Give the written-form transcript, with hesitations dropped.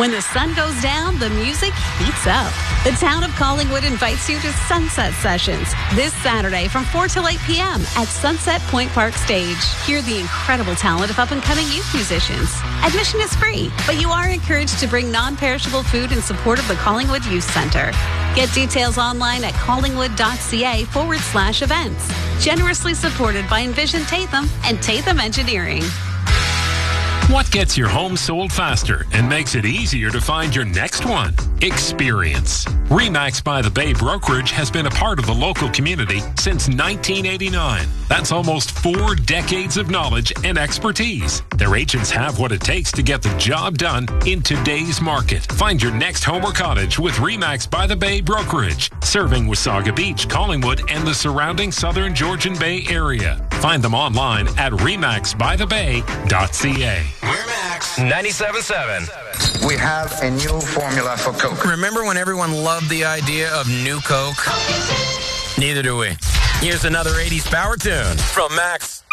When the sun goes down, the music heats up. The town of Collingwood invites you to Sunset Sessions this Saturday from 4 till 8 p.m. at Sunset Point Park Stage. Hear the incredible talent of up-and-coming youth musicians. Admission is free, but you are encouraged to bring non-perishable food in support of the Collingwood Youth Centre. Get details online at collingwood.ca/events. Generously supported by Envision Tatham and Tatham Engineering. What gets your home sold faster and makes it easier to find your next one? Experience. RE/MAX by the Bay Brokerage has been a part of the local community since 1989. That's almost 4 decades of knowledge and expertise. Their agents have what it takes to get the job done in today's market. Find your next home or cottage with RE/MAX by the Bay Brokerage, serving Wasaga Beach, Collingwood, and the surrounding southern Georgian Bay area. Find them online at remaxbythebay.ca. RE/MAX 97.7. We have a new formula for Coke. Remember when everyone loved the idea of new Coke? Neither do we. Here's another 80s power tune from Max.